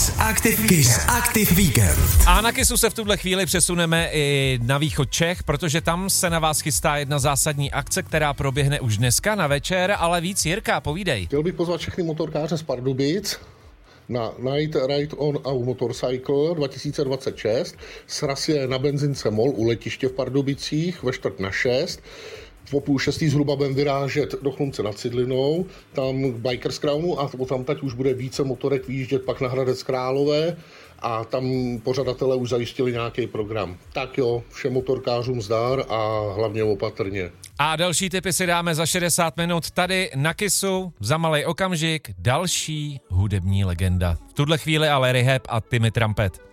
Kiss Aktiv víkend. A na Kissu se v tuhle chvíli přesuneme i na východ Čech, protože tam se na vás chystá jedna zásadní akce, která proběhne už dneska na večer, ale víc Jirka, povídej. Chtěl bych pozvat všechny motorkáře z Pardubic na Night Ride on Our Motorcycle 2026. Sraz je na benzince MOL u letiště v Pardubicích ve 5:45. Po 5:30 zhruba budeme vyrážet do Chlumce nad Cidlinou, tam k Bikers Crownu a tam teď už bude více motorek výjíždět pak na Hradec Králové a tam pořadatelé už zajistili nějaký program. Tak jo, všem motorkářům zdar a hlavně opatrně. A další tipy si dáme za 60 minut tady na Kissu. Za malej okamžik další hudební legenda. V tuhle chvíli ale Rehab a Timmy Trumpet.